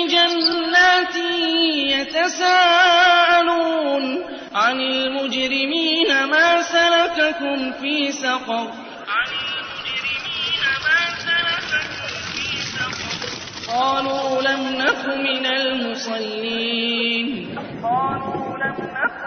جَنَّاتٍ يَتَسَاءَلُونَ عَنِ الْمُجْرِمِينَ مَا سَلَكَكُمْ فِي سَقَرَ قَالُوا لَمْ نَكُ مِنَ الْمُصَلِّينَ